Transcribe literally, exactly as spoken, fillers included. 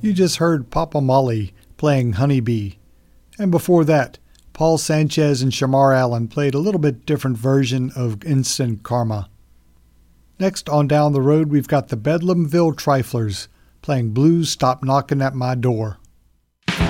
You just heard Papa Molly playing Honeybee. And before that, Paul Sanchez and Shamar Allen played a little bit different version of Instant Karma. Next on down the road, we've got the Bedlamville Triflers playing Blues Stop Knocking at My Door.